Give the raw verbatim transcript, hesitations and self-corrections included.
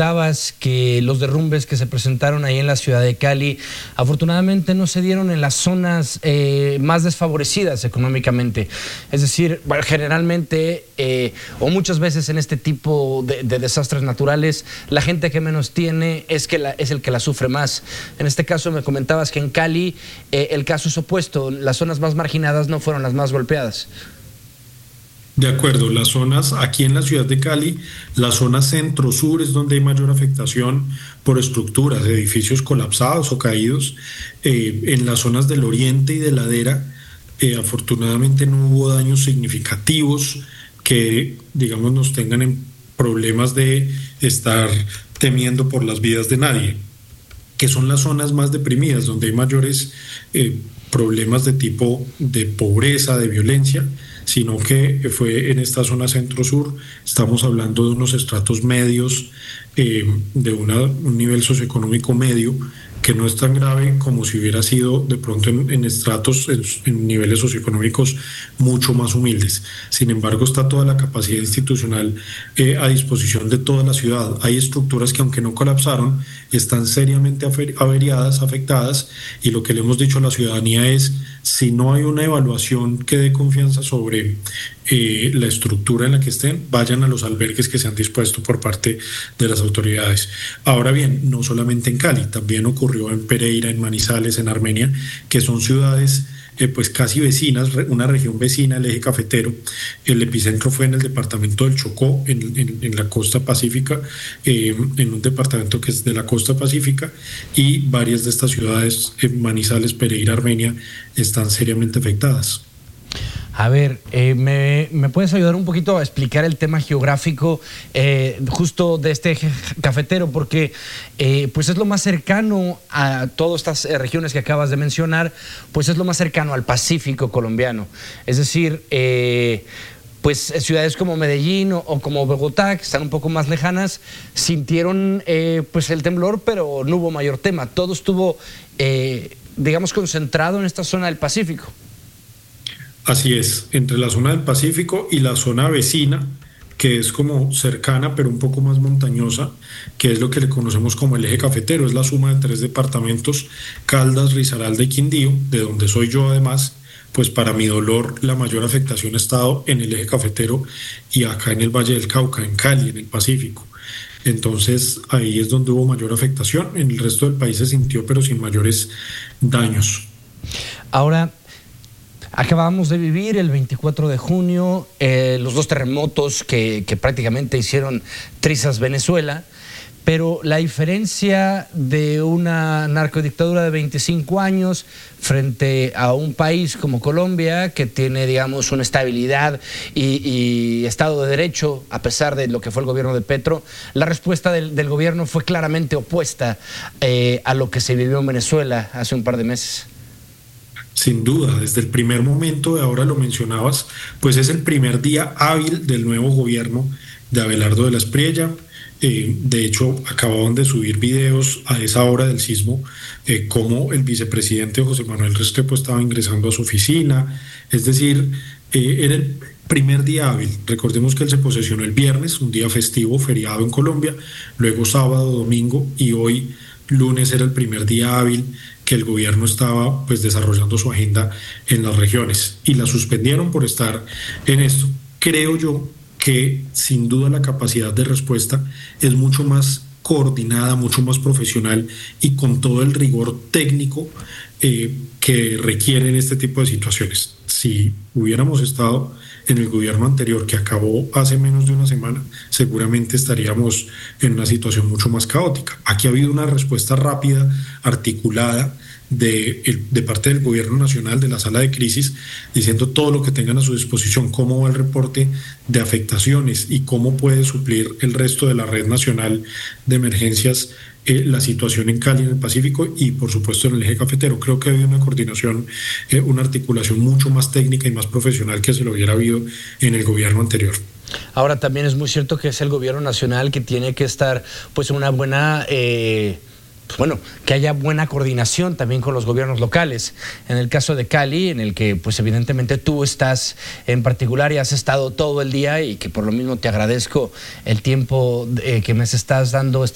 comentabas que los derrumbes que se presentaron ahí en la ciudad de Cali, afortunadamente no se dieron en las zonas eh, más desfavorecidas económicamente. Es decir, bueno, generalmente eh, o muchas veces en este tipo de, de desastres naturales, la gente que menos tiene es, que la, es el que la sufre más. En este caso me comentabas que en Cali eh, el caso es opuesto, las zonas más marginadas no fueron las más golpeadas. De acuerdo, las zonas aquí en la ciudad de Cali, la zona centro-sur es donde hay mayor afectación por estructuras, edificios colapsados o caídos. Eh, en las zonas del oriente y de ladera, eh, afortunadamente no hubo daños significativos que, digamos, nos tengan en problemas de estar temiendo por las vidas de nadie, que son las zonas más deprimidas, donde hay mayores eh, problemas de tipo de pobreza, de violencia, sino que fue en esta zona centro-sur. Estamos hablando de unos estratos medios, eh, de una, un nivel socioeconómico medio, que no es tan grave como si hubiera sido de pronto en, en estratos, en, en niveles socioeconómicos mucho más humildes. Sin embargo, está toda la capacidad institucional eh, a disposición de toda la ciudad. Hay estructuras que, aunque no colapsaron, están seriamente averiadas, afectadas, y lo que le hemos dicho a la ciudadanía es: si no hay una evaluación que dé confianza sobre eh, la estructura en la que estén, vayan a los albergues que se han dispuesto por parte de las autoridades. Ahora bien, no solamente en Cali, también ocurrió en Pereira, en Manizales, en Armenia, que son ciudades eh, pues casi vecinas, una región vecina al eje cafetero. El epicentro fue en el departamento del Chocó, en, en, en la costa pacífica, eh, en un departamento que es de la costa pacífica, y varias de estas ciudades, eh, Manizales, Pereira, Armenia, están seriamente afectadas. A ver, eh, ¿me, ¿me puedes ayudar un poquito a explicar el tema geográfico eh, justo de este eje cafetero? Porque eh, pues es lo más cercano a todas estas eh, regiones que acabas de mencionar, pues es lo más cercano al Pacífico colombiano. Es decir, eh, pues ciudades como Medellín o, o como Bogotá, que están un poco más lejanas, sintieron eh, pues el temblor, pero no hubo mayor tema. Todo estuvo, eh, digamos, concentrado en esta zona del Pacífico. Así es, entre la zona del Pacífico y la zona vecina, que es como cercana pero un poco más montañosa, que es lo que le conocemos como el eje cafetero. Es la suma de tres departamentos: Caldas, Risaralda y Quindío, de donde soy yo además. Pues para mi dolor la mayor afectación ha estado en el eje cafetero y acá en el Valle del Cauca, en Cali, en el Pacífico. Entonces ahí es donde hubo mayor afectación. En el resto del país se sintió, pero sin mayores daños. Ahora, acabamos de vivir el veinticuatro de junio eh, los dos terremotos que, que prácticamente hicieron trizas Venezuela, pero la diferencia de una narcodictadura de veinticinco años frente a un país como Colombia, que tiene, digamos, una estabilidad y, y Estado de Derecho, a pesar de lo que fue el gobierno de Petro, la respuesta del, del gobierno fue claramente opuesta eh, a lo que se vivió en Venezuela hace un par de meses. Sin duda, desde el primer momento, de ahora lo mencionabas, pues es el primer día hábil del nuevo gobierno de Abelardo de la Espriella. Eh, de hecho, acababan de subir videos a esa hora del sismo, eh, como el vicepresidente José Manuel Restrepo estaba ingresando a su oficina. Es decir, eh, era el primer día hábil. Recordemos que él se posesionó el viernes, un día festivo, feriado en Colombia, luego sábado, domingo, y hoy lunes era el primer día hábil que el gobierno estaba pues desarrollando su agenda en las regiones, y la suspendieron por estar en esto. Creo yo que sin duda la capacidad de respuesta es mucho más coordinada, mucho más profesional y con todo el rigor técnico eh, que requieren este tipo de situaciones. Si hubiéramos estado en el gobierno anterior, que acabó hace menos de una semana, seguramente estaríamos en una situación mucho más caótica. Aquí ha habido una respuesta rápida, articulada, de, de parte del gobierno nacional, de la sala de crisis, diciendo todo lo que tengan a su disposición, cómo va el reporte de afectaciones y cómo puede suplir el resto de la red nacional de emergencias eh, la situación en Cali, en el Pacífico y por supuesto en el eje cafetero. Creo que ha habido una coordinación, eh, una articulación mucho más técnica y más profesional que se lo hubiera habido en el gobierno anterior. Ahora también es muy cierto que es el gobierno nacional que tiene que estar pues en una buena... Eh... bueno, que haya buena coordinación también con los gobiernos locales. En el caso de Cali, en el que pues evidentemente tú estás en particular y has estado todo el día, y que por lo mismo te agradezco el tiempo eh, que me estás dando esta